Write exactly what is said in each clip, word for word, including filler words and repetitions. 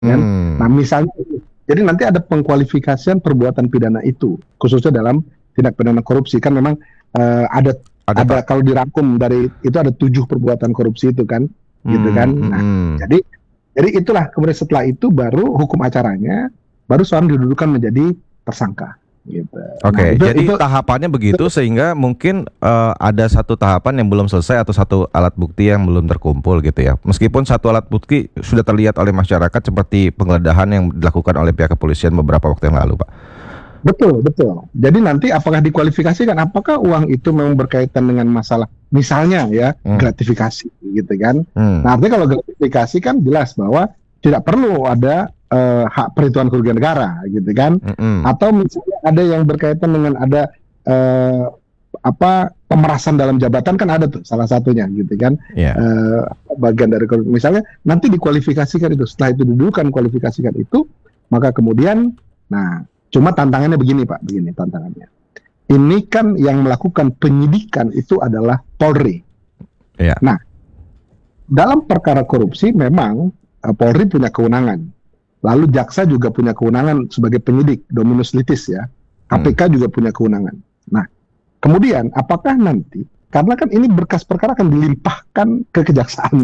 kan? Hmm. Nah misalnya, jadi nanti ada pengkualifikasian perbuatan pidana itu, khususnya dalam tindak pidana korupsi kan memang uh, ada Ada, ada Pak. kalau dirangkum dari itu ada tujuh perbuatan korupsi itu kan, gitu Hmm, kan? hmm, Nah hmm. jadi jadi itulah kemudian setelah itu baru hukum acaranya baru seorang didudukan menjadi tersangka. Gitu. Oke, Nah, itu, jadi itu, tahapannya begitu sehingga mungkin uh, ada satu tahapan yang belum selesai atau satu alat bukti yang belum terkumpul gitu ya. Meskipun satu alat bukti sudah terlihat oleh masyarakat seperti penggeledahan yang dilakukan oleh pihak kepolisian beberapa waktu yang lalu, Pak. betul, betul. Jadi nanti apakah dikualifikasikan? Apakah uang itu memang berkaitan dengan masalah, misalnya ya Hmm. gratifikasi, gitu kan? Hmm. Nah, artinya kalau gratifikasi kan jelas bahwa tidak perlu ada uh, hak perhitungan kerugian negara, gitu kan? Hmm. Atau misalnya ada yang berkaitan dengan ada uh, apa pemerasan dalam jabatan kan ada tuh salah satunya, gitu kan? Yeah. Uh, bagian dari misalnya nanti dikualifikasikan itu, setelah itu didudukan kualifikasikan itu, maka kemudian, nah cuma tantangannya begini Pak, begini tantangannya. Ini kan yang melakukan penyidikan itu adalah Polri. Yeah. Nah, dalam perkara korupsi memang uh, Polri punya kewenangan. Lalu jaksa juga punya kewenangan sebagai penyidik, dominus litis ya. K P K hmm. juga punya kewenangan. Nah, kemudian apakah nanti, karena kan ini berkas perkara akan dilimpahkan ke kejaksaan.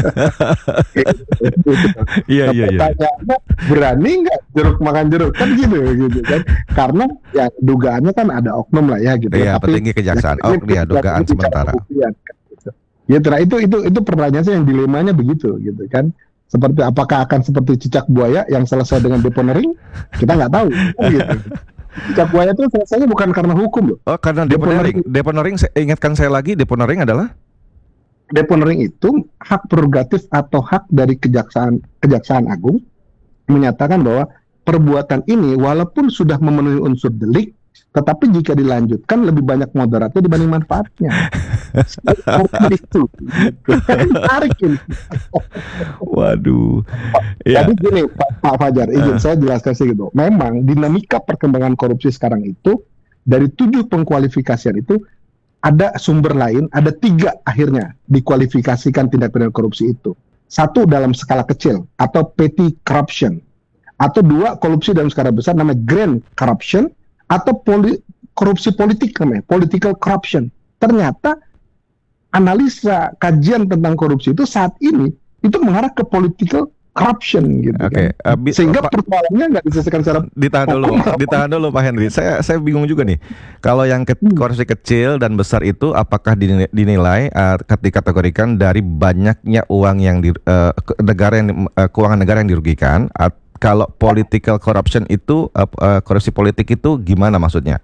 Iya, iya, iya. Pertanyaannya, berani nggak jeruk makan jeruk kan gitu, gitu kan? Karena ya dugaannya kan ada oknum lah ya gitu. Iya, Tapi petinggi kejaksaan. ya, Oh, iya, dugaan sementara. Buktian, kan, gitu. Ya, nah, itu itu itu pertanyaan saya yang dilemanya begitu, gitu kan? Seperti apakah akan seperti cicak buaya yang selesai dengan deponering? Kita nggak tahu. Gitu. Cicak buaya itu selesainya bukan karena hukum loh. Oh, karena deponering. Deponering, saya ingatkan saya lagi, deponering adalah? Deponering itu hak prerogatif atau hak dari kejaksaan kejaksaan agung menyatakan bahwa perbuatan ini walaupun sudah memenuhi unsur delik, tetapi jika dilanjutkan lebih banyak mudaratnya dibanding manfaatnya. Itu tarik ini. Waduh. Jadi ya. Gini Pak, Pak Fajar, izin uh. saya jelaskan sedikit. Memang dinamika perkembangan korupsi sekarang itu dari tujuh pengkualifikasian itu ada sumber lain, ada tiga akhirnya dikualifikasikan tindak pidana korupsi itu. Satu dalam skala kecil atau petty corruption, atau dua korupsi dalam skala besar namanya grand corruption, atau poli, korupsi politik namanya political corruption. Ternyata analisa kajian tentang korupsi itu saat ini itu mengarah ke political corruption gitu okay. kan. Uh, Sehingga Pak, persoalannya nggak diselesaikan secara ditahan dulu, ditahan dulu Pak Henry. Saya saya bingung juga nih. Kalau yang ke, korupsi kecil dan besar itu apakah dinilai, dinilai uh, dikategorikan dari banyaknya uang yang di, uh, negara yang uh, keuangan negara yang dirugikan? Uh, kalau political corruption itu uh, uh, korupsi politik itu gimana maksudnya?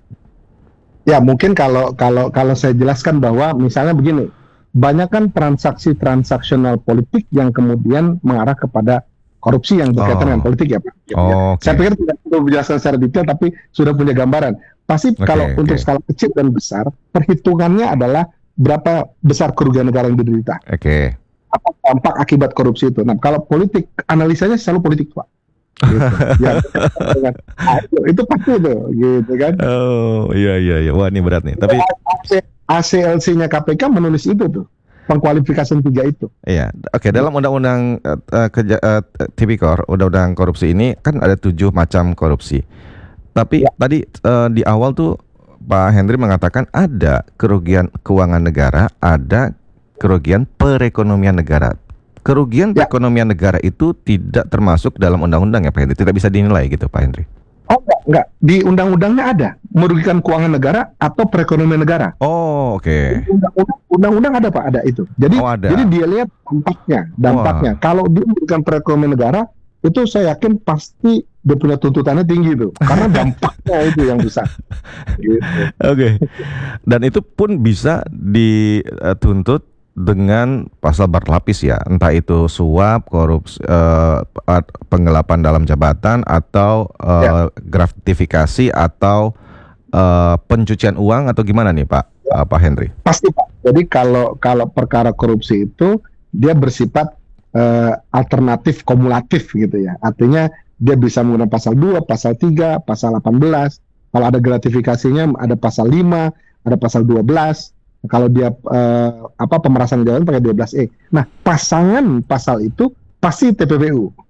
Ya mungkin kalau kalau kalau saya jelaskan bahwa misalnya begini. Banyak kan transaksi transaksional politik yang kemudian mengarah kepada korupsi yang berkaitan oh. dengan politik ya Pak. Oh, ya. Okay. Saya pikir tidak perlu menjelaskan secara detail, tapi sudah punya gambaran. Pasti okay, kalau okay. untuk skala kecil dan besar, perhitungannya adalah berapa besar kerugian negara yang diderita. Oke. Okay. Apa dampak akibat korupsi itu. Nah kalau politik, analisanya selalu politik Pak. Gitu. Ya, nah, itu, itu pasti tuh, gitu kan. Oh iya iya iya. Wah ini berat nih. Tapi A C L C-nya K P K menulis itu tuh, pengkualifikasian tiga itu. Iya, oke. Okay, dalam undang-undang uh, uh, Tipikor, undang-undang korupsi ini kan ada tujuh macam korupsi. Tapi ya. tadi uh, di awal tuh Pak Henry mengatakan ada kerugian keuangan negara, ada kerugian perekonomian negara. Kerugian ya. perekonomian negara itu tidak termasuk dalam undang-undang ya Pak Henry, tidak bisa dinilai gitu Pak Henry. Oh enggak, enggak. Di undang-undangnya ada merugikan keuangan negara atau perekonomian negara. Oh, oke. Okay. Undang-undang, undang-undang ada Pak, ada itu. Jadi, oh, ada. jadi dia lihat dampaknya, dampaknya. Wow. Kalau dia merugikan perekonomian negara, itu saya yakin pasti dia punya tuntutannya tinggi tuh, karena dampaknya itu yang besar. Gitu. Oke. Okay. Dan itu pun bisa dituntut dengan pasal berlapis ya, entah itu suap, korupsi, uh, penggelapan dalam jabatan atau uh, ya. gratifikasi atau uh, pencucian uang atau gimana nih Pak ya. uh, Pak Henry? Pasti Pak. Jadi kalau kalau perkara korupsi itu dia bersifat uh, alternatif kumulatif gitu ya. Artinya dia bisa menggunakan pasal dua, pasal tiga, pasal delapan belas. Kalau ada gratifikasinya ada pasal lima, ada pasal dua belas. Kalau dia uh, apa pemerasan jabatan pakai dua belas E. Nah, pasangan pasal itu pasti T P P U.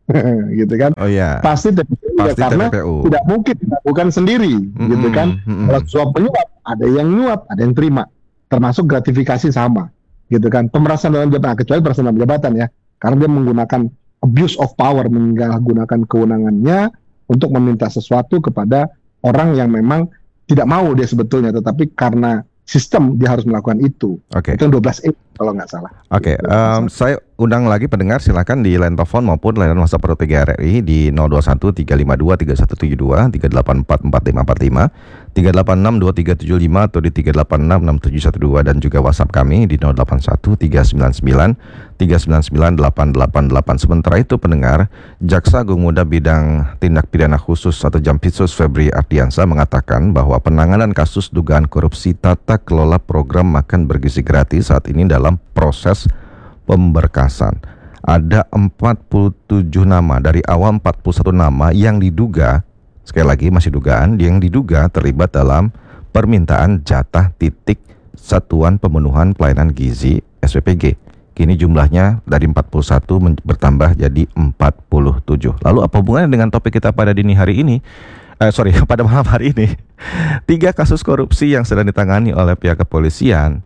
gitu kan. Oh ya. Pasti T P P U ya, Pasti karena T P P U. tidak mungkin bukan sendiri, Mm-mm, gitu kan. mm-mm. Kalau suap menyuap, ada yang nyuap, ada yang terima, termasuk gratifikasi sama, gitu kan. Pemerasan dalam jabatan, kecuali pemerasan dalam jabatan ya, karena dia menggunakan abuse of power, menggunakan kewenangannya untuk meminta sesuatu kepada orang yang memang tidak mau dia sebetulnya, tetapi karena sistem dia harus melakukan itu. Oke. Itu yang dua belas E kalau nggak salah. Oke, Gitu. em, saya undang lagi pendengar, silakan di line telepon maupun layanan WhatsApp Pro tiga R I di nol dua satu tiga lima dua tiga satu tujuh dua, tiga delapan empat empat lima empat lima, tiga delapan enam dua tiga tujuh lima atau di tiga delapan enam enam tujuh satu dua, dan juga WhatsApp kami di nol delapan satu tiga sembilan sembilan tiga sembilan sembilan delapan delapan delapan. Sementara itu pendengar, Jaksa Agung Muda Bidang Tindak Pidana Khusus atau Jampitsus Febri Ardiansa mengatakan bahwa penanganan kasus dugaan korupsi tata kelola program makan bergizi gratis saat ini dalam proses pemberkasan. Ada empat puluh tujuh nama dari awal empat puluh satu nama yang diduga, sekali lagi masih dugaan, yang diduga terlibat dalam permintaan jatah titik Satuan Pemenuhan Pelayanan Gizi S P P G. Kini jumlahnya dari empat puluh satu men- bertambah jadi empat puluh tujuh. Lalu apa hubungannya dengan topik kita pada dini hari ini? Eh, sorry, pada malam hari ini? Tiga kasus korupsi yang sedang ditangani oleh pihak kepolisian.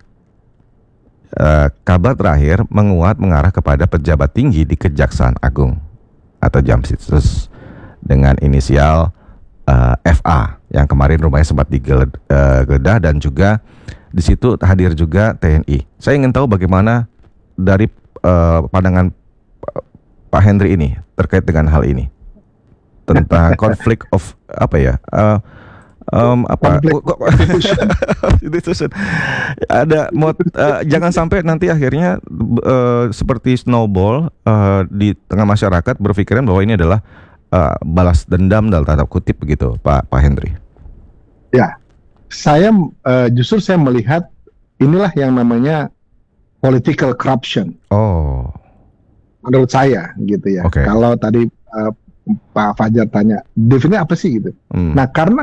Uh, kabar terakhir menguat mengarah kepada pejabat tinggi di Kejaksaan Agung atau Jampitsus dengan inisial uh, F A yang kemarin rumahnya sempat digeledah, dan juga di situ hadir juga T N I. Saya ingin tahu bagaimana dari uh, pandangan uh, Pak Henry ini terkait dengan hal ini, tentang konflik of apa ya? Uh, Um, apa institution ada mod, uh, jangan sampai nanti akhirnya uh, seperti snowball uh, di tengah masyarakat berpikiran bahwa ini adalah uh, balas dendam dalam tanda kutip begitu, Pak Pak Henry. Ya, saya uh, justru saya melihat inilah yang namanya political corruption. Oh, menurut saya gitu ya. Okay. Kalau tadi uh, Pak Fajar tanya definisinya apa sih gitu. Hmm. Nah, karena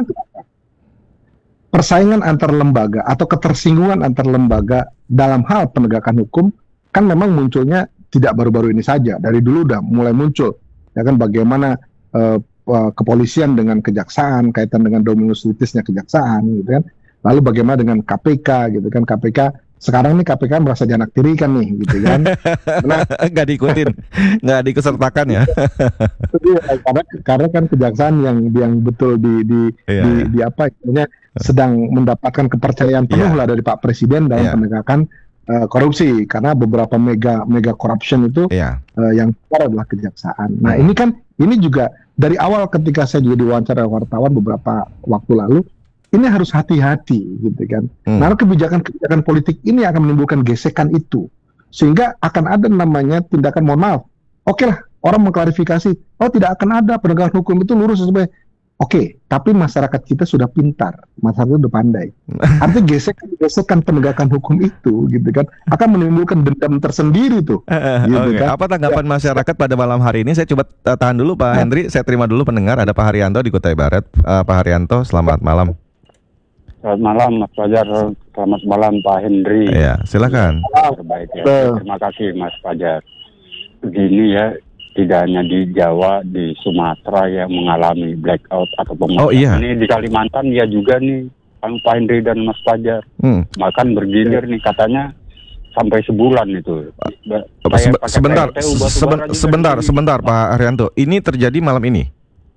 persaingan antar lembaga atau ketersinggungan antar lembaga dalam hal penegakan hukum kan memang munculnya tidak baru-baru ini saja, dari dulu udah mulai muncul ya kan, bagaimana uh, uh, kepolisian dengan kejaksaan, kaitan dengan dominus litisnya kejaksaan gitu kan, lalu bagaimana dengan K P K gitu kan. K P K sekarang nih K P K merasa dianaktirikan nih gitu kan. Nah, nggak diikutin, nggak dikesertakan ya. karena karena kan kejaksaan yang yang betul di di yeah. di, di apa istilahnya sedang mendapatkan kepercayaan penuh yeah. lah dari Pak Presiden dalam yeah. penegakan uh, korupsi, karena beberapa mega mega corruption itu yeah. uh, yang keluar adalah kejaksaan. Nah, hmm. ini kan ini juga dari awal ketika saya juga diwawancara wartawan beberapa waktu lalu, ini harus hati-hati gitu kan. Hmm. Karena kebijakan-kebijakan politik ini akan menimbulkan gesekan itu, sehingga akan ada namanya tindakan mohon maaf. Oke lah, orang mengklarifikasi, oh tidak akan ada penegakan hukum itu lurus sesuai. Oke, tapi masyarakat kita sudah pintar, masyarakat sudah pandai. Artinya gesekan-gesekan penegakan hukum itu, gitu kan, akan menimbulkan dendam tersendiri tuh. Gitu okay. kan? Apa tanggapan ya. masyarakat pada malam hari ini? Saya coba tahan dulu Pak nah. Henry, saya terima dulu pendengar. Ada Pak Haryanto di Kutai Barat. Uh, Pak Haryanto, selamat malam. Selamat malam Mas Fajar, selamat malam Pak Henry. Ya, silakan. Terbaik ya. Terima kasih Mas Fajar. Begini ya. Tidak hanya di Jawa, di Sumatera yang mengalami blackout atau pemadaman. Oh, iya. Ini di Kalimantan ya juga nih, Pak Henry dan Mas Fajar. Hmm. Makan bergilir nih katanya sampai sebulan itu. Sebe sebentar, seben sebentar, sebentar Pak Haryanto. Ini terjadi malam ini?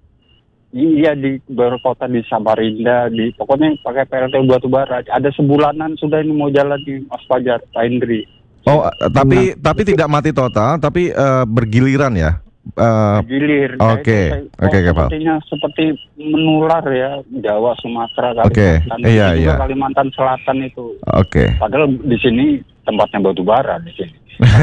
Iya, di beberapa kota di Samarinda, di pokoknya pakai P L T U batubara. Ada sebulanan sudah ini mau jalan di Mas Fajar, Pak Henry. Oh, tapi nah, tapi tidak mati total, tapi uh, bergiliran ya? Uh, Bergilir. Oke, oke, oke, Pak. Sepertinya seperti menular ya, Jawa, Sumatera, Kalimantan, okay. iya, juga iya. Kalimantan Selatan itu. Oke. Okay. Padahal di sini tempatnya batubara di sini.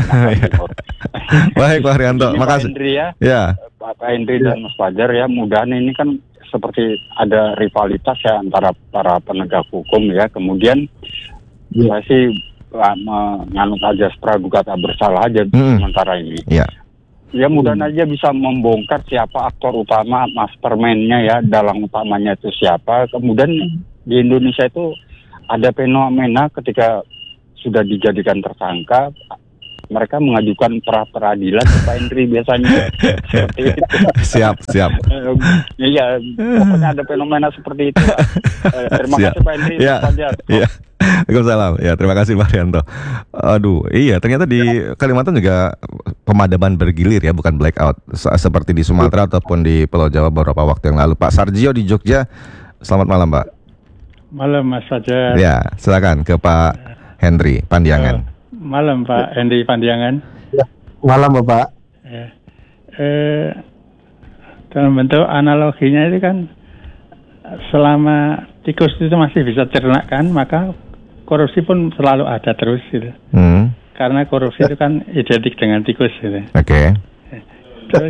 Baik Pak Haryanto, makasih. Pak Henry ya, ya. Pak Henry dan Mas Fajar ya, mudahan ini kan seperti ada rivalitas ya antara para penegak hukum ya. Kemudian ya. saya sih menganut aja praduga tak bersalah aja hmm. sementara ini. Ya. Ya mudah aja bisa membongkar siapa aktor utama, mastermind-nya ya, dalang utamanya itu siapa. Kemudian di Indonesia itu ada fenomena ketika sudah dijadikan tersangka, mereka mengajukan pra peradilan ke Pak Henry biasanya seperti itu. Siap, siap. Iya, pokoknya ada fenomena seperti itu. Eh, terima Siap. kasih Pak Henry. Ya, Mas Fajar. ya. Waalaikumsalam. Ya, terima kasih Pak Rianto. Aduh, iya ternyata di Kalimantan juga pemadaman bergilir ya, bukan blackout Se- seperti di Sumatera ataupun di Pulau Jawa beberapa waktu yang lalu. Pak Sarjio di Jogja, selamat malam Pak. Malam Mas Fajar. Ya, silakan ke Pak Henry Pandiangan. Eh, malam Pak Henry Pandiangan. Malam Bapak. Ya. Eh, dalam bentuk analoginya itu kan selama tikus itu masih bisa cernak kan, maka korupsi pun selalu ada terus gitu. Hmm. Karena korupsi itu kan identik dengan tikus gitu. Oke. Terus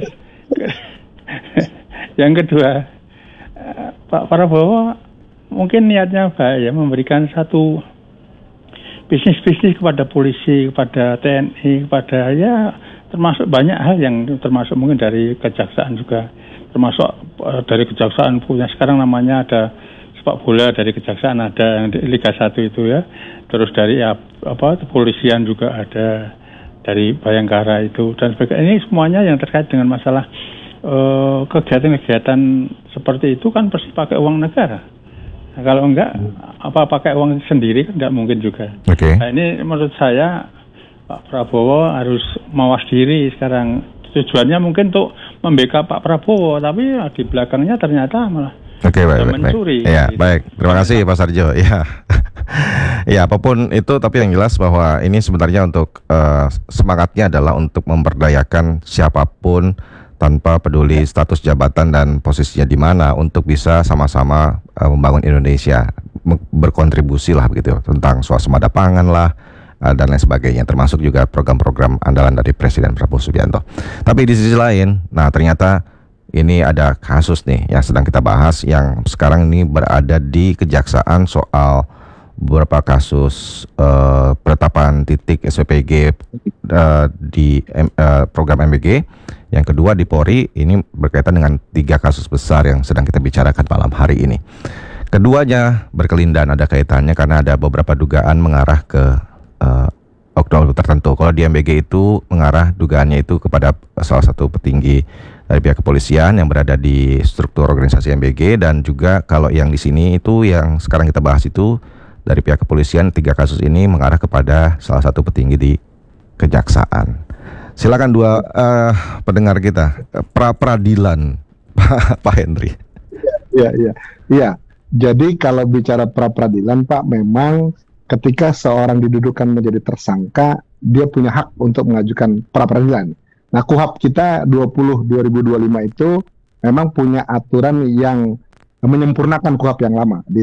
yang kedua, eh, Pak Prabowo mungkin niatnya baik ya, memberikan satu bisnis-bisnis kepada polisi, kepada T N I, kepada ya termasuk banyak hal yang termasuk mungkin dari kejaksaan juga, termasuk uh, dari kejaksaan punya sekarang namanya ada sepak bola dari kejaksaan ada yang di Liga satu itu ya, terus dari ya, apa kepolisian juga ada, dari Bayangkara itu dan sebagainya. Ini semuanya yang terkait dengan masalah uh, kegiatan-kegiatan seperti itu kan pasti pakai uang negara. Nah, kalau enggak, apa pakai uang sendiri kan enggak mungkin juga. Oke. Nah, ini menurut saya Pak Prabowo harus mawas diri sekarang. Tujuannya mungkin untuk membackup Pak Prabowo, tapi ya, di belakangnya ternyata malah Oke, baik, baik, mencuri. baik. Ya, gitu. baik. Terima kasih Pak Sarjo. Ya. Ya, apapun itu, tapi yang jelas bahwa ini sebenarnya untuk eh, semangatnya adalah untuk memberdayakan siapapun tanpa peduli status jabatan dan posisinya di mana untuk bisa sama-sama uh, membangun Indonesia, berkontribusi lah begitu tentang swasembada pangan lah uh, dan lain sebagainya, termasuk juga program-program andalan dari Presiden Prabowo Subianto. Tapi di sisi lain, nah ternyata ini ada kasus nih yang sedang kita bahas yang sekarang ini berada di kejaksaan soal beberapa kasus uh, penetapan titik S P P G uh, di uh, program M B G. Yang kedua di Polri, ini berkaitan dengan tiga kasus besar yang sedang kita bicarakan malam hari ini. Keduanya berkelindan, ada kaitannya karena ada beberapa dugaan mengarah ke uh, oknum tertentu. Kalau di M B G itu mengarah dugaannya itu kepada salah satu petinggi dari pihak kepolisian yang berada di struktur organisasi M B G, dan juga kalau yang di sini itu yang sekarang kita bahas itu dari pihak kepolisian, tiga kasus ini mengarah kepada salah satu petinggi di kejaksaan. Silakan dua uh, pendengar kita, pra peradilan Pak Pak Henry. Iya, iya, iya. Jadi kalau bicara pra peradilan Pak, memang ketika seorang didudukan menjadi tersangka, dia punya hak untuk mengajukan pra peradilan. Nah, K U H P kita dua puluh dua ribu dua puluh lima itu memang punya aturan yang menyempurnakan K U H P yang lama di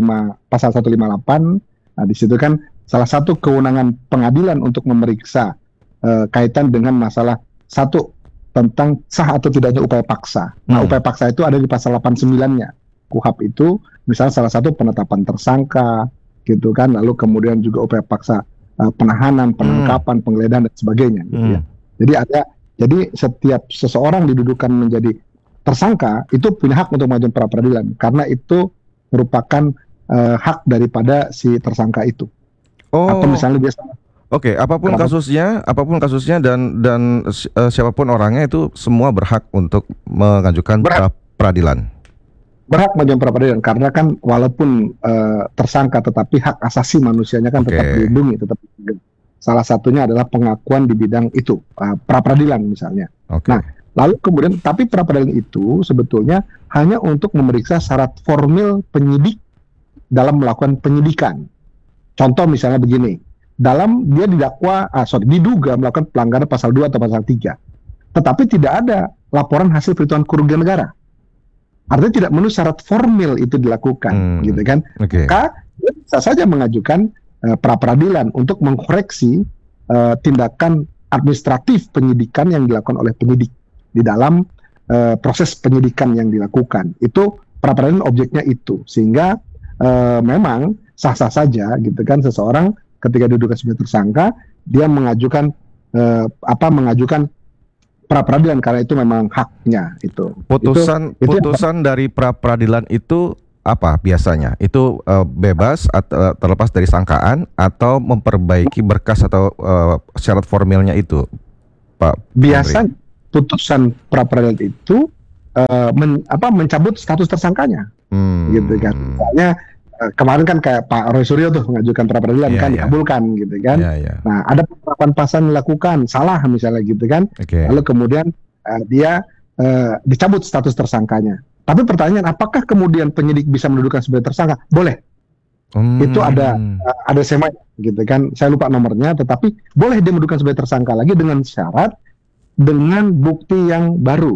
pasal seratus lima puluh delapan. Nah, di situ kan salah satu kewenangan pengadilan untuk memeriksa Uh, kaitan dengan masalah satu tentang sah atau tidaknya upaya paksa. Nah, Hmm. upaya paksa itu ada di pasal delapan puluh sembilan-nya. K U H P itu misalnya salah satu penetapan tersangka gitu kan, lalu kemudian juga upaya paksa uh, penahanan, penangkapan, hmm. penggeledahan dan sebagainya gitu Hmm. ya. Jadi ada jadi setiap seseorang didudukan menjadi tersangka itu punya hak untuk mengajukan pra peradilan karena itu merupakan uh, hak daripada si tersangka itu. Oh. Atau misalnya dia salah. Oke, apapun Kenapa? kasusnya, apapun kasusnya dan dan uh, siapapun orangnya itu semua berhak untuk mengajukan pra peradilan. Berhak mengajukan pra peradilan karena kan walaupun uh, tersangka tetapi hak asasi manusianya kan Oke. tetap dilindungi, tetap dilindungi. Salah satunya adalah pengakuan di bidang itu, uh, pra peradilan misalnya. Oke. Nah, lalu kemudian tapi pra peradilan itu sebetulnya hanya untuk memeriksa syarat formil penyidik dalam melakukan penyidikan. Contoh misalnya begini. Dalam dia didakwa, ah, sorry, diduga melakukan pelanggaran pasal dua atau pasal tiga. Tetapi tidak ada laporan hasil perhitungan kerugian negara. Artinya tidak memenuhi syarat formil itu dilakukan, Hmm. gitu kan. Oke. Maka dia bisa saja mengajukan uh, pra peradilan untuk mengkoreksi uh, tindakan administratif penyidikan yang dilakukan oleh penyidik di dalam uh, proses penyidikan yang dilakukan. Itu pra peradilan objeknya itu. Sehingga uh, memang sah-sah saja gitu kan seseorang ketika diduga sebagai tersangka dia mengajukan eh, apa mengajukan pra peradilan karena itu memang haknya itu. Putusan itu, itu putusan dari pra peradilan itu apa biasanya? Itu uh, bebas atau terlepas dari sangkaan atau memperbaiki berkas atau uh, syarat formilnya itu, Pak? Biasa Henry? putusan pra peradilan itu uh, men, apa, mencabut status tersangkanya, Hmm. gitu kan. Misalnya uh, kemarin kan kayak Pak Roy Suryo tuh mengajukan pra peradilan Yeah, kan yeah. dikabulkan, gitu kan. Yeah, yeah. Nah, ada penerapan pasal dilakukan salah misalnya, gitu kan. Oke. Lalu kemudian uh, dia uh, dicabut status tersangkanya. Tapi pertanyaan, apakah kemudian penyidik bisa mendudukan sebagai tersangka? Boleh. Hmm. Itu ada uh, ada sema, gitu kan. Saya lupa nomornya, tetapi boleh dia mendudukan sebagai tersangka lagi dengan syarat dengan bukti yang baru.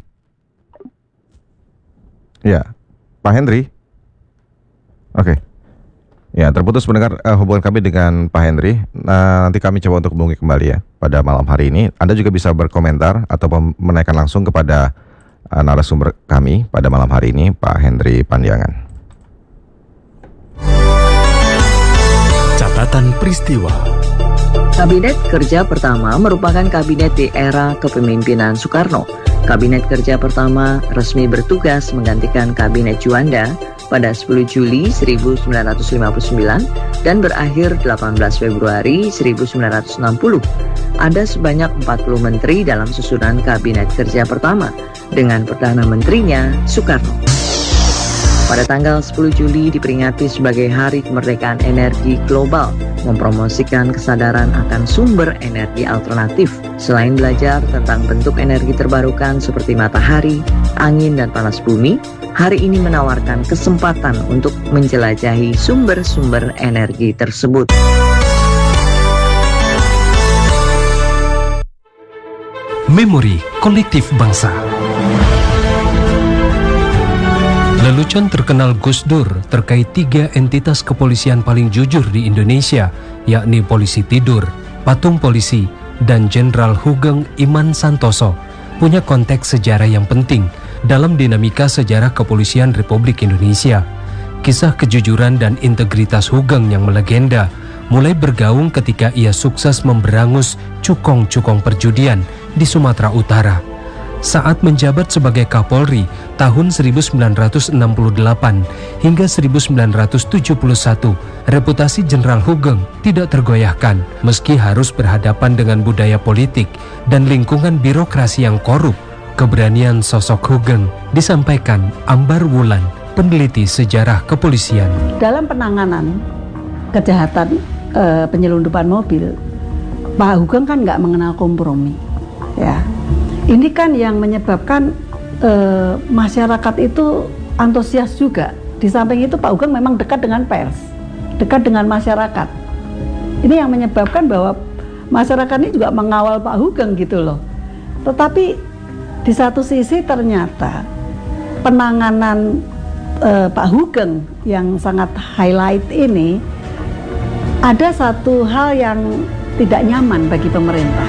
Ya, Pak Henry. Oke. Ya, terputus mendengar uh, hubungan kami dengan Pak Henry. Nah, nanti kami coba untuk menghubungi kembali ya pada malam hari ini. Anda juga bisa berkomentar atau menanyakan langsung kepada uh, narasumber kami pada malam hari ini, Pak Henry Pandiangan. Catatan peristiwa. Kabinet Kerja Pertama merupakan kabinet di era kepemimpinan Soekarno. Kabinet Kerja Pertama resmi bertugas menggantikan Kabinet Juanda pada sepuluh Juli seribu sembilan ratus lima puluh sembilan dan berakhir delapan belas Februari seribu sembilan ratus enam puluh. Ada sebanyak empat puluh menteri dalam susunan Kabinet Kerja Pertama dengan Perdana Menterinya Soekarno. Pada tanggal sepuluh Juli diperingati sebagai Hari Kemerdekaan Energi Global, mempromosikan kesadaran akan sumber energi alternatif. Selain belajar tentang bentuk energi terbarukan seperti matahari, angin, dan panas bumi, hari ini menawarkan kesempatan untuk menjelajahi sumber-sumber energi tersebut. Memori kolektif bangsa. Lelucon terkenal Gus Dur terkait tiga entitas kepolisian paling jujur di Indonesia, yakni Polisi Tidur, Patung Polisi, dan Jenderal Hugeng Iman Santoso, punya konteks sejarah yang penting dalam dinamika sejarah kepolisian Republik Indonesia. Kisah kejujuran dan integritas Hugeng yang melegenda mulai bergaung ketika ia sukses memberangus cukong-cukong perjudian di Sumatera Utara. Saat menjabat sebagai Kapolri tahun seribu sembilan ratus enam puluh delapan hingga seribu sembilan ratus tujuh puluh satu, reputasi Jenderal Hugeng tidak tergoyahkan meski harus berhadapan dengan budaya politik dan lingkungan birokrasi yang korup. Keberanian sosok Hugeng disampaikan Ambar Wulan, peneliti sejarah kepolisian. Dalam penanganan kejahatan e, penyelundupan mobil, Pak Hugeng kan nggak mengenal kompromi, ya. Ini kan yang menyebabkan e, masyarakat itu antusias juga. Di samping itu Pak Hugeng memang dekat dengan pers, dekat dengan masyarakat. Ini yang menyebabkan bahwa masyarakat ini juga mengawal Pak Hugeng gitu loh. Tetapi di satu sisi ternyata penanganan e, Pak Hugeng yang sangat highlight ini ada satu hal yang tidak nyaman bagi pemerintah.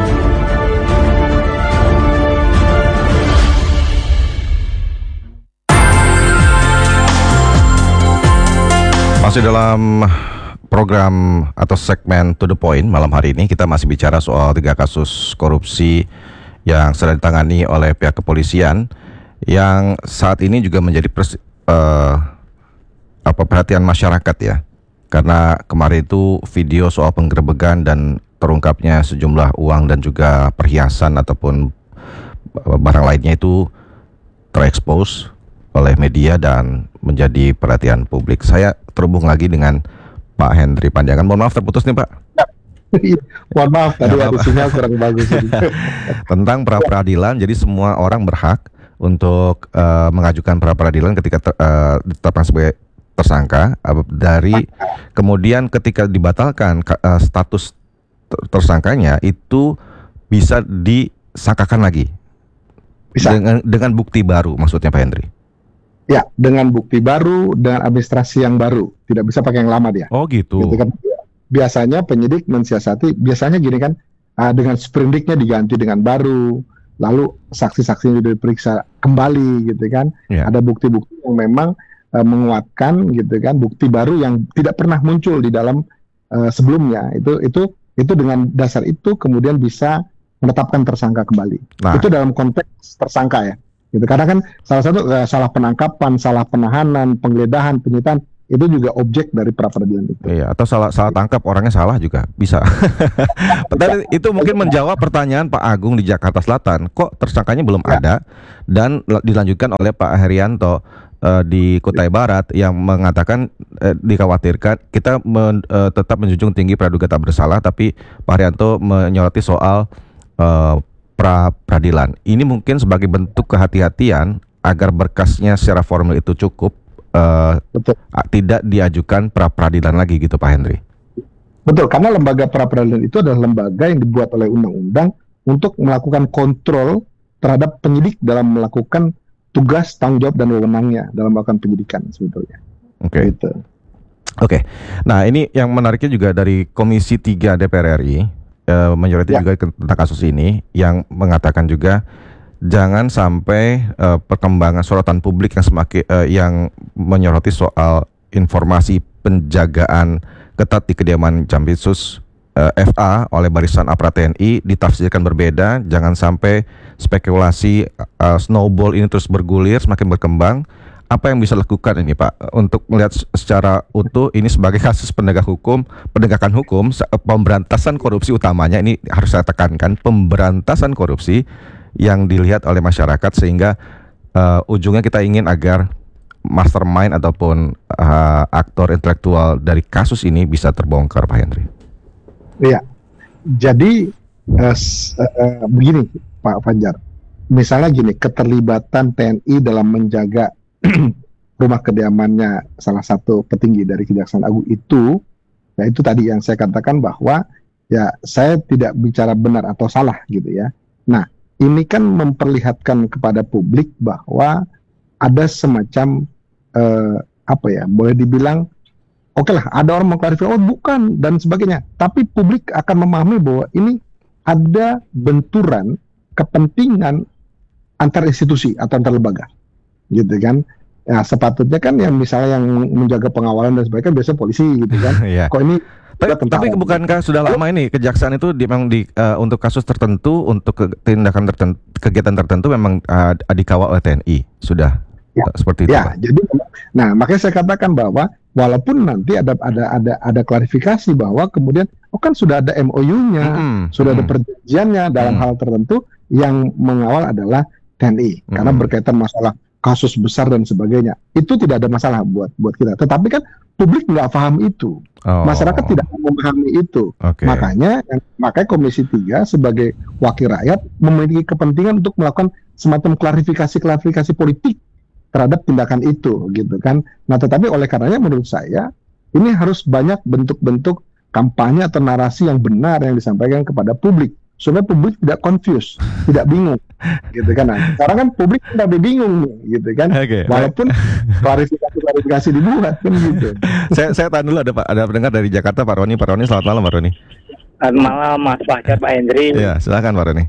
Masih dalam program atau segmen To The Point malam hari ini, kita masih bicara soal tiga kasus korupsi yang sedang ditangani oleh pihak kepolisian yang saat ini juga menjadi pers, uh, apa perhatian masyarakat ya, karena kemarin itu video soal penggerebekan dan terungkapnya sejumlah uang dan juga perhiasan ataupun barang lainnya itu terekspos oleh media dan menjadi perhatian publik. Saya terhubung lagi dengan Pak Henry Pandiangan. Mohon maaf terputus nih Pak. Mohon maaf tadi ada sinyal kurang bagus. Tentang pra peradilan, jadi semua orang berhak untuk uh, mengajukan pra peradilan ketika ter, uh, ditetapkan sebagai tersangka. Uh, dari kemudian ketika dibatalkan uh, status tersangkanya itu bisa disangkakan lagi. Bisa. Dengan, dengan bukti baru, maksudnya Pak Henry. Ya, dengan bukti baru dan administrasi yang baru, tidak bisa pakai yang lama dia. Oh gitu. Gitu kan? Biasanya penyidik mensiasati, biasanya gini kan, uh, dengan sprindiknya diganti dengan baru, lalu saksi-saksinya diperiksa kembali, gitu kan. Ya. Ada bukti-bukti yang memang uh, menguatkan, gitu kan, bukti baru yang tidak pernah muncul di dalam uh, sebelumnya. Itu itu itu dengan dasar itu kemudian bisa menetapkan tersangka kembali. Nah. Itu dalam konteks tersangka ya. Gitu. Karena kan salah satu uh, salah penangkapan, salah penahanan, penggeledahan, penyitaan itu juga objek dari pra peradilan itu. Iya, atau salah salah tangkap orangnya salah juga bisa. Tapi itu mungkin menjawab pertanyaan Pak Agung di Jakarta Selatan, kok tersangkanya belum ya. ada, dan dilanjutkan oleh Pak Herianto uh, di Kutai Barat yang mengatakan uh, dikhawatirkan kita men, uh, tetap menjunjung tinggi praduga tak bersalah, tapi Pak Herianto menyoroti soal uh, pra peradilan. Ini mungkin sebagai bentuk kehati-hatian agar berkasnya secara formal itu cukup. Uh, Betul. Tidak diajukan pra peradilan lagi gitu Pak Henry. Betul, karena lembaga pra peradilan itu adalah lembaga yang dibuat oleh undang-undang untuk melakukan kontrol terhadap penyidik dalam melakukan tugas, tanggung jawab dan wewenangnya dalam melakukan penyidikan sebetulnya. Oke. Okay. Gitu. Oke. Okay. Nah, ini yang menariknya juga dari Komisi tiga D P R R I uh, menyoroti ya. juga tentang kasus ini yang mengatakan juga jangan sampai uh, perkembangan sorotan publik yang semakin uh, yang menyoroti soal informasi penjagaan ketat di kediaman Jampitsus uh, F A oleh Barisan Aparat T N I ditafsirkan berbeda. Jangan sampai spekulasi uh, snowball ini terus bergulir, semakin berkembang. Apa yang bisa dilakukan ini Pak untuk melihat secara utuh ini sebagai kasus penegak hukum, penegakan hukum, pemberantasan korupsi utamanya ini harus saya tekankan, pemberantasan korupsi yang dilihat oleh masyarakat sehingga uh, ujungnya kita ingin agar mastermind ataupun uh, aktor intelektual dari kasus ini bisa terbongkar Pak Henry. Iya, jadi uh, uh, begini Pak Fajar, misalnya gini, keterlibatan T N I dalam menjaga rumah kediamannya salah satu petinggi dari Kejaksaan Agung itu, ya itu tadi yang saya katakan bahwa ya saya tidak bicara benar atau salah gitu ya. Nah, ini kan memperlihatkan kepada publik bahwa ada semacam eh, apa ya, boleh dibilang oke okay lah ada orang mengklarifikasi oh bukan dan sebagainya, tapi publik akan memahami bahwa ini ada benturan kepentingan antar institusi atau antar lembaga, gitu kan? Ya sepatutnya kan yang misalnya yang menjaga pengawalan dan sebagainya biasanya polisi gitu kan? yeah. Kok ini Tapi, tapi bukankah sudah lama ini kejaksaan itu di, memang di uh, untuk kasus tertentu, untuk ke, tindakan tertentu, kegiatan tertentu memang uh, dikawal oleh T N I sudah ya. uh, seperti itu. Ya, Pak. Jadi, nah makanya saya katakan bahwa walaupun nanti ada ada ada ada klarifikasi bahwa kemudian oh kan sudah ada M O U-nya, mm-hmm. sudah mm-hmm. ada perjanjiannya dalam mm-hmm. hal tertentu yang mengawal adalah T N I mm-hmm. karena berkaitan masalah kasus besar dan sebagainya. Itu tidak ada masalah buat buat kita. Tetapi kan publik nggak paham itu, oh. masyarakat tidak memahami itu. Okay. Makanya, makanya Komisi tiga sebagai wakil rakyat memiliki kepentingan untuk melakukan semacam klarifikasi-klarifikasi politik terhadap tindakan itu, gitu kan. Nah, tetapi oleh karenanya menurut saya ini harus banyak bentuk-bentuk kampanye atau narasi yang benar yang disampaikan kepada publik, supaya publik tidak confused, tidak bingung, gitu kan. Nah, sekarang kan publik tidak bingung, gitu kan. Okay. Walaupun klarifikasi-klarifikasi dibuat kan gitu. saya saya tahan dulu, ada Pak, ada pendengar dari Jakarta, Pak Roni. Pak Roni, selamat malam Pak Roni. Selamat malam Mas Fajar, Pak Hendri. Iya, silakan Pak Roni.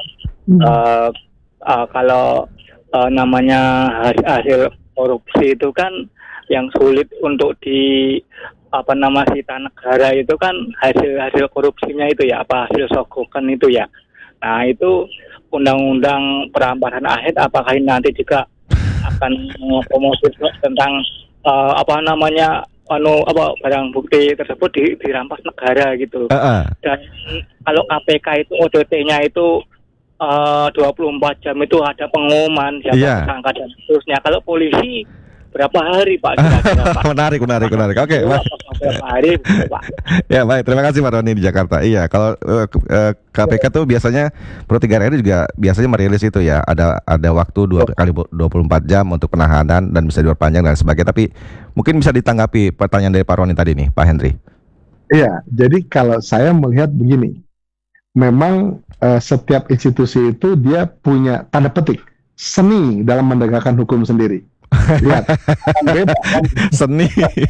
Uh, uh, kalau uh, namanya hasil, hasil korupsi itu kan yang sulit untuk di apa nama sita negara itu kan hasil-hasil korupsinya itu ya, apa hasil sogokan itu ya. Nah itu undang-undang perampasan aset apakah ini nanti juga akan promosi tentang uh, apa namanya anu apa barang bukti tersebut di, dirampas negara gitu. Uh-uh. Dan kalau K P K itu O T T-nya itu uh, dua puluh empat jam itu ada pengumuman siapa yeah. tersangka dan seterusnya. Kalau polisi berapa hari Pak? Kira-kira, Pak? menarik, menarik, menarik. Oke, okay, Pak. Berapa hari, Pak? Ya baik, terima kasih Pak Roni di Jakarta. Iya, kalau uh, K P K tuh biasanya Pro tiga R I juga biasanya merilis itu ya, ada ada waktu dua kali dua puluh empat jam untuk penahanan dan bisa diperpanjang dan sebagainya. Tapi mungkin bisa ditanggapi pertanyaan dari Pak Roni tadi nih, Pak Henry. Iya, jadi kalau saya melihat begini, memang uh, setiap institusi itu dia punya tanda petik seni dalam menegakkan hukum sendiri. Lihat, seni,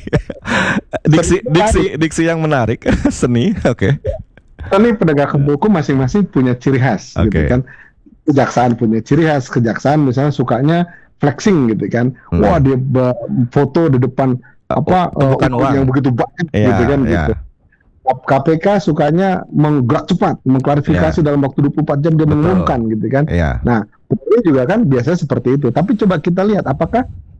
diksi, diksi, diksi yang menarik, seni, oke. Okay. Seni penegakan hukum masing-masing punya ciri khas, okay. gitu kan. Kejaksaan punya ciri khas, kejaksaan misalnya sukanya flexing, gitu kan. Hmm. Wah dia foto di depan apa uh, uang yang begitu banyak, yeah, gitu kan. Yeah. Gitu. K P K sukanya menggerak cepat, mengklarifikasi Yeah. dalam waktu dua puluh empat jam dia Betul. mengumumkan gitu kan. Iya. Nah, Polri juga kan biasanya seperti itu. Tapi coba kita lihat apakah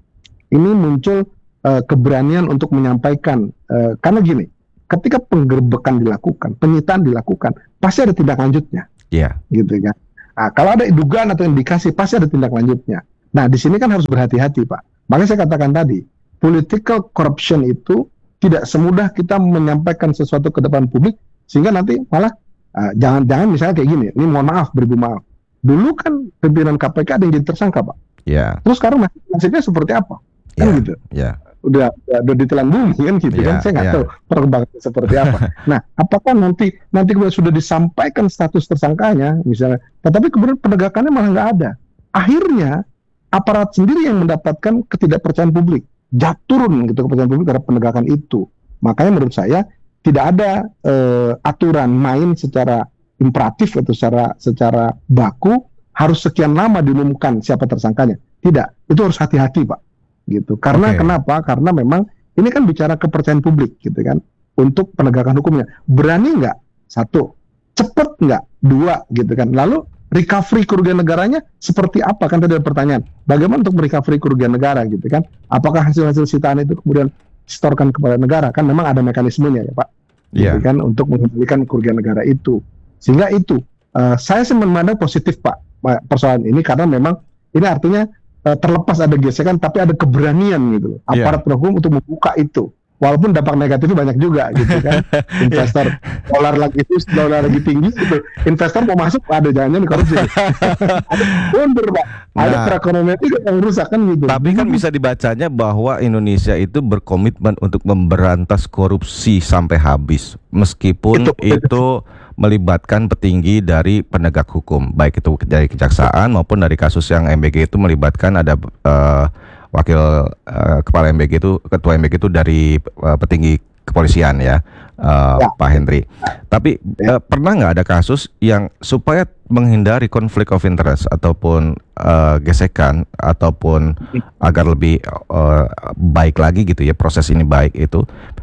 ini muncul uh, keberanian untuk menyampaikan uh, karena gini, ketika penggerbekan dilakukan, penyitaan dilakukan, pasti ada tindak lanjutnya, Iya. gitu kan. Nah, kalau ada dugaan atau indikasi, pasti ada tindak lanjutnya. Nah, di sini kan harus berhati-hati, Pak. Makanya saya katakan tadi, political corruption itu tidak semudah kita menyampaikan sesuatu ke depan publik sehingga nanti malah uh, jangan-jangan misalnya kayak gini. Ini mohon maaf, beribu maaf. Dulu kan pimpinan K P K ada yang jadi tersangka, Pak. Iya. Terus sekarang nasibnya seperti apa? Kan Iya. gitu. Iya. Udah, udah, udah ditelan bumi kan gitu Iya, kan. Saya nggak iya. tahu perkembangannya seperti apa. Nah, apakah nanti nanti kemudian sudah disampaikan status tersangkanya misalnya, tetapi kemudian penegakannya malah nggak ada. Akhirnya aparat sendiri yang mendapatkan ketidakpercayaan publik. Jatuh turun gitu kepercayaan publik terhadap penegakan itu. Makanya menurut saya tidak ada eh, aturan main secara imperatif atau secara secara baku harus sekian lama diumumkan siapa tersangkanya. Tidak, itu harus hati-hati, Pak. Gitu. Karena Oke. kenapa? Karena memang ini kan bicara kepercayaan publik gitu kan. Untuk penegakan hukumnya. Berani nggak? Satu. Cepet nggak? Dua gitu kan. Lalu recovery kerugian negaranya seperti apa? Kan tadi ada pertanyaan. Bagaimana untuk merecovery kerugian negara gitu kan? Apakah hasil-hasil sitaan itu kemudian disetorkan kepada negara? Kan memang ada mekanismenya ya, Pak. Iya. Gitu kan, untuk mengembalikan kerugian negara itu. Sehingga itu uh, saya sih memandang positif, Pak, persoalan ini karena memang ini artinya uh, terlepas ada gesekan tapi ada keberanian gitu loh, Iya. aparat penegak hukum untuk membuka itu. Walaupun dampak negatifnya banyak juga gitu kan. Investor dolar lagi terus dolar lagi tinggi gitu. Investor mau masuk ada jangan-jangan korupsi. Ada mundur, Pak. Ada Nah. perekonomian itu yang rusak kan gitu. Tapi kan bisa dibacanya bahwa Indonesia itu berkomitmen untuk memberantas korupsi sampai habis, meskipun Itu- itu, melibatkan petinggi dari penegak hukum, baik itu dari kejaksaan maupun dari kasus yang M B G itu melibatkan ada eh, wakil eh, kepala M B G itu, ketua M B G itu dari eh, petinggi kepolisian ya, eh, Ya. Pak Henry. Tapi Ya. eh, pernah nggak ada kasus yang supaya menghindari konflik of interest ataupun eh, gesekan ataupun agar lebih eh, baik lagi gitu ya, proses ini baik itu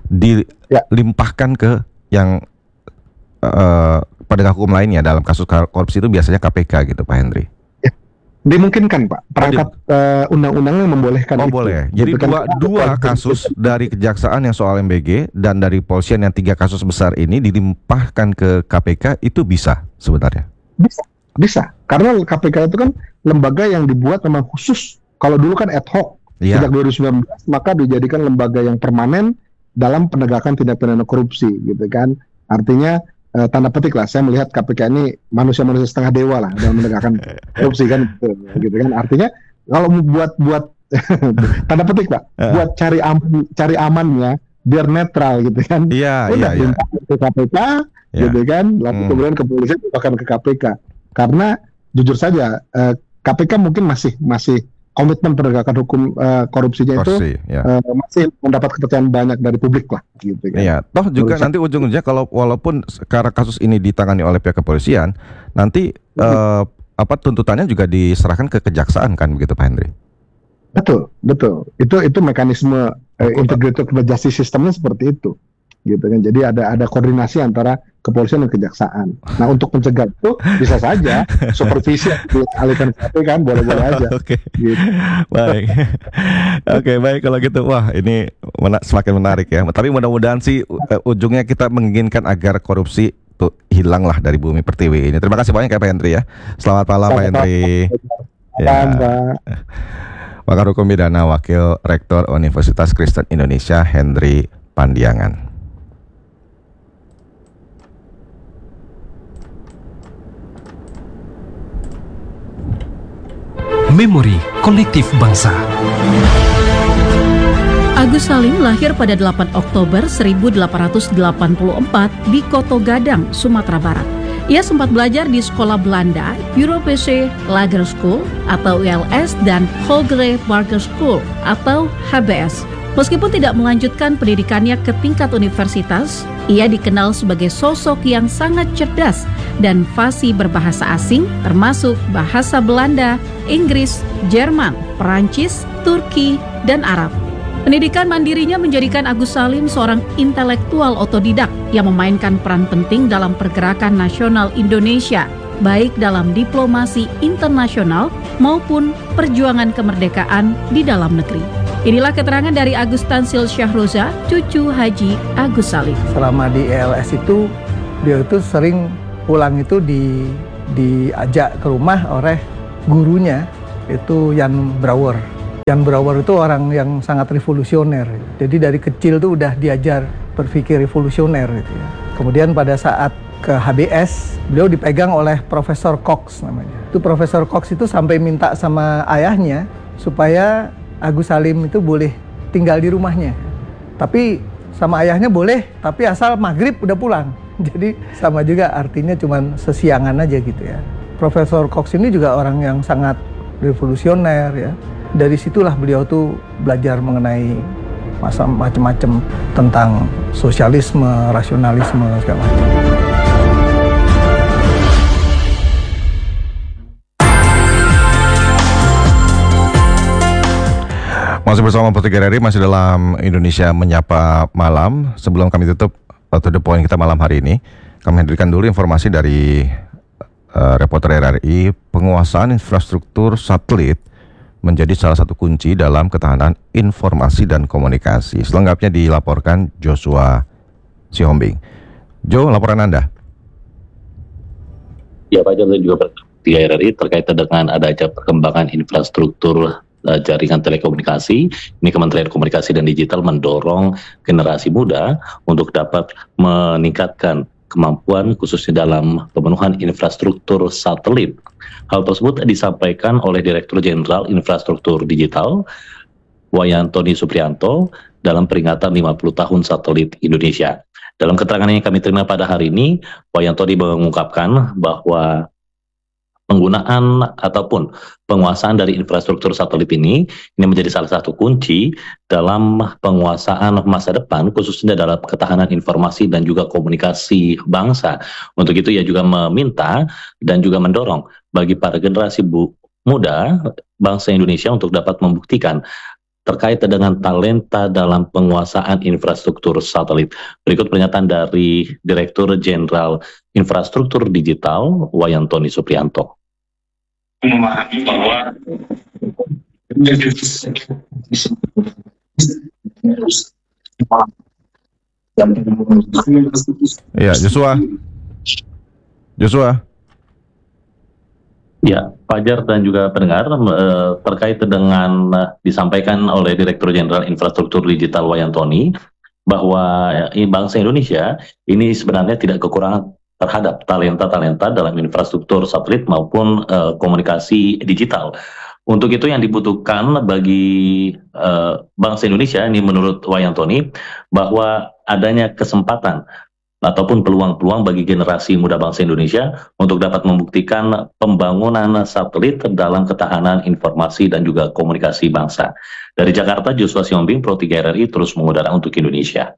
Ya. dilimpahkan ke yang eh, penegak hukum lainnya dalam kasus korupsi itu biasanya K P K gitu, Pak Henry. Dimungkinkan, Pak. Perangkat uh, undang-undangnya membolehkan Oh itu. boleh. Jadi Gitu kan. dua dua kasus dari kejaksaan yang soal M B G dan dari polisian yang tiga kasus besar ini dilimpahkan ke K P K itu bisa sebenarnya. Bisa, bisa. Karena K P K itu kan lembaga yang dibuat memang khusus. Kalau dulu kan ad hoc. Iya. Sejak dua ribu sembilan belas maka dijadikan lembaga yang permanen dalam penegakan tindak pidana korupsi gitu kan. Artinya eh, tanda petik lah, saya melihat K P K ini manusia-manusia setengah dewa lah dalam menegakkan korupsi kan gitu, gitu kan. Artinya kalau mau buat buat tanda petik, Pak, buat cari aman, cari amannya biar netral gitu kan. Iya, Udah iya, iya. limpah ke K P K Ya. gitu kan, lalu Hmm. kemudian kepolisian bahkan ke K P K. Karena jujur saja eh, K P K mungkin masih masih komitmen penegakan hukum eh, korupsinya itu Korupsi, ya. eh, masih mendapat kepercayaan banyak dari publik lah gitu kan. Iya, toh juga Menurut nanti ujung-ujungnya kalau walaupun sekarang kasus ini ditangani oleh pihak kepolisian, nanti eh, apa tuntutannya juga diserahkan ke kejaksaan kan begitu, Pak Henry? Betul, betul. Itu itu mekanisme eh, integrated justice systemnya seperti itu. Gitu kan. Jadi ada ada koordinasi antara kepolisian dan kejaksaan. Nah, untuk mencegah itu bisa saja supervisi dialihkan ke K P K kan boleh-boleh aja. Oke. Gitu. Baik. Oke, baik kalau gitu. Wah, ini mena- semakin menarik ya. Tapi mudah-mudahan sih uh, ujungnya kita menginginkan agar korupsi tuh hilanglah dari bumi pertiwi ini. Terima kasih banyak ya Pak Henry ya. Selamat malam Pak Henry. Ya. Mbak. Pakar Hukum Pidana Wakil Rektor Universitas Kristen Indonesia Henry Pandiangan. Memori Kolektif Bangsa. Agus Salim lahir pada delapan Oktober seribu delapan ratus delapan puluh empat di Koto Gadang, Sumatera Barat. Ia sempat belajar di sekolah Belanda, Europese Lager School atau U L S dan Hogere Barger School atau H B S. Meskipun tidak melanjutkan pendidikannya ke tingkat universitas, ia dikenal sebagai sosok yang sangat cerdas dan fasih berbahasa asing termasuk bahasa Belanda, Inggris, Jerman, Perancis, Turki, dan Arab. Pendidikan mandirinya menjadikan Agus Salim seorang intelektual otodidak yang memainkan peran penting dalam pergerakan nasional Indonesia, baik dalam diplomasi internasional maupun perjuangan kemerdekaan di dalam negeri. Inilah keterangan dari Agus Tansil Syahroza, cucu Haji Agus Salim. Selama di E L S itu, dia itu sering pulang itu di diajak ke rumah oleh gurunya, itu Jan Brouwer. Jan Brouwer itu orang yang sangat revolusioner. Jadi dari kecil tuh udah diajar berpikir revolusioner gitu ya. Kemudian pada saat ke H B S, beliau dipegang oleh Profesor Cox namanya. Itu Profesor Cox itu sampai minta sama ayahnya supaya Agus Salim itu boleh tinggal di rumahnya. Tapi sama ayahnya boleh, tapi asal maghrib udah pulang. Jadi sama juga, artinya cuman sesiangan aja gitu ya. Profesor Cox ini juga orang yang sangat revolusioner ya. Dari situlah beliau tuh belajar mengenai masa macam-macam tentang sosialisme, rasionalisme segala macam. Masih bersama Putri Gereri, masih dalam Indonesia Menyapa Malam. Sebelum kami tutup to the point kita malam hari ini, kami hadirkan dulu informasi dari uh, reporter R R I. Penguasaan infrastruktur satelit menjadi salah satu kunci dalam ketahanan informasi dan komunikasi. Selengkapnya dilaporkan Joshua Sihombing. Jo, laporan Anda. Ya, Pak Jokowi juga di R R I terkait dengan adanya perkembangan infrastruktur uh, jaringan telekomunikasi. Ini Kementerian Komunikasi dan Digital mendorong generasi muda untuk dapat meningkatkan kemampuan khususnya dalam pemenuhan infrastruktur satelit. Hal tersebut disampaikan oleh Direktur Jenderal Infrastruktur Digital Wayan Tony Suprianto dalam peringatan lima puluh tahun satelit Indonesia. Dalam keterangan yang kami terima pada hari ini, Wayan Tony mengungkapkan bahwa penggunaan ataupun penguasaan dari infrastruktur satelit ini ini menjadi salah satu kunci dalam penguasaan masa depan, khususnya dalam ketahanan informasi dan juga komunikasi bangsa. Untuk itu ia juga meminta dan juga mendorong bagi para generasi bu muda bangsa Indonesia untuk dapat membuktikan terkait dengan talenta dalam penguasaan infrastruktur satelit. Berikut pernyataan dari Direktur Jenderal Infrastruktur Digital Wayan Tony Suprianto. Memahami bahwa ya, Joshua. Joshua. Ya, Fajar dan juga pendengar, eh, terkait dengan eh, disampaikan oleh Direktur Jenderal Infrastruktur Digital Wayan Tony bahwa eh, bangsa Indonesia ini sebenarnya tidak kekurangan terhadap talenta-talenta dalam infrastruktur satelit maupun eh, komunikasi digital. Untuk itu yang dibutuhkan bagi eh, bangsa Indonesia ini menurut Wayan Tony bahwa adanya kesempatan ataupun peluang-peluang bagi generasi muda bangsa Indonesia untuk dapat membuktikan pembangunan satelit dalam ketahanan informasi dan juga komunikasi bangsa. Dari Jakarta, Joshua Sihombing, Pro tiga R R I terus mengudara untuk Indonesia.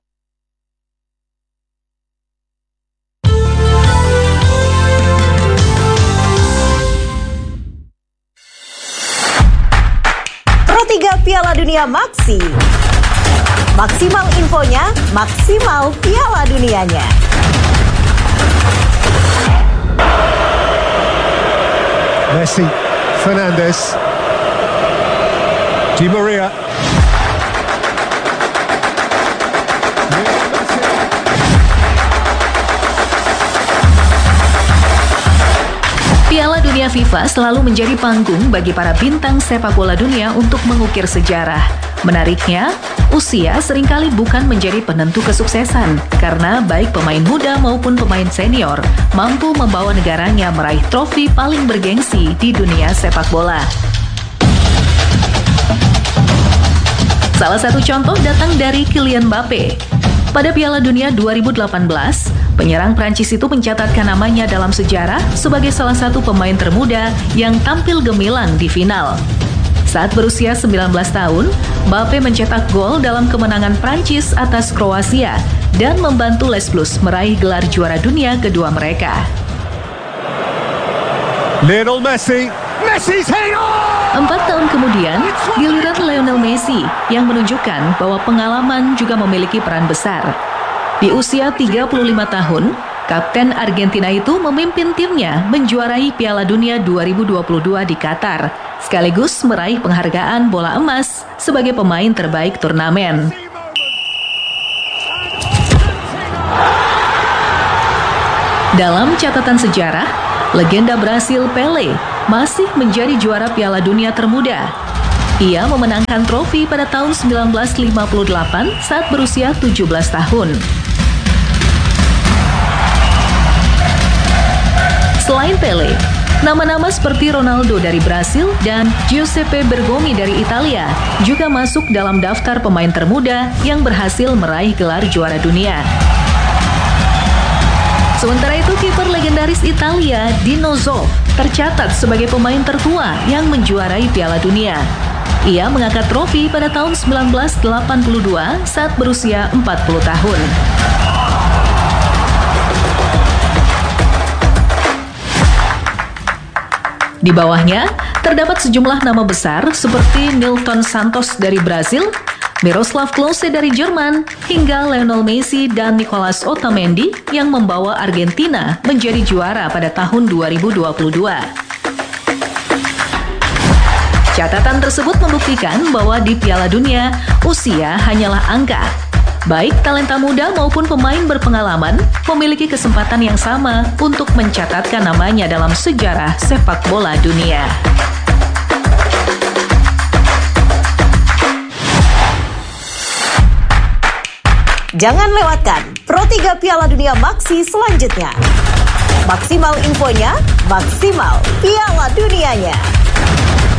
Pro tiga Piala Dunia Maksi. Maksimal infonya, maksimal Piala Dunianya. Messi, Fernandes, Di Maria. Piala Dunia FIFA selalu menjadi panggung bagi para bintang sepak bola dunia untuk mengukir sejarah. Menariknya, usia seringkali bukan menjadi penentu kesuksesan, karena baik pemain muda maupun pemain senior mampu membawa negaranya meraih trofi paling bergengsi di dunia sepak bola. Salah satu contoh datang dari Kylian Mbappe. Pada Piala Dunia dua ribu delapan belas, penyerang Prancis itu mencatatkan namanya dalam sejarah sebagai salah satu pemain termuda yang tampil gemilang di final. Saat berusia sembilan belas tahun, Mbappe mencetak gol dalam kemenangan Prancis atas Kroasia dan membantu Les Bleus meraih gelar juara dunia kedua mereka. Lionel Messi, Messi's heading on! Empat tahun kemudian, giliran Lionel Messi yang menunjukkan bahwa pengalaman juga memiliki peran besar. Di usia tiga puluh lima tahun, Kapten Argentina itu memimpin timnya menjuarai Piala Dunia dua ribu dua puluh dua di Qatar, sekaligus meraih penghargaan bola emas sebagai pemain terbaik turnamen. Dalam catatan sejarah, legenda Brasil Pelé masih menjadi juara Piala Dunia termuda. Ia memenangkan trofi pada tahun sembilan belas lima puluh delapan saat berusia tujuh belas tahun. Selain Pelé, nama-nama seperti Ronaldo dari Brasil dan Giuseppe Bergomi dari Italia juga masuk dalam daftar pemain termuda yang berhasil meraih gelar juara dunia. Sementara itu, kiper legendaris Italia, Dino Zoff, tercatat sebagai pemain tertua yang menjuarai Piala Dunia. Ia mengangkat trofi pada tahun sembilan belas delapan puluh dua saat berusia empat puluh tahun. Di bawahnya, terdapat sejumlah nama besar seperti Nilton Santos dari Brasil, Miroslav Klose dari Jerman, hingga Lionel Messi dan Nicolas Otamendi yang membawa Argentina menjadi juara pada tahun dua ribu dua puluh dua. Catatan tersebut membuktikan bahwa di Piala Dunia, usia hanyalah angka. Baik talenta muda maupun pemain berpengalaman memiliki kesempatan yang sama untuk mencatatkan namanya dalam sejarah sepak bola dunia. Jangan lewatkan Pro tiga Piala Dunia Maxi selanjutnya. Maksimal infonya, maksimal Piala Dunianya.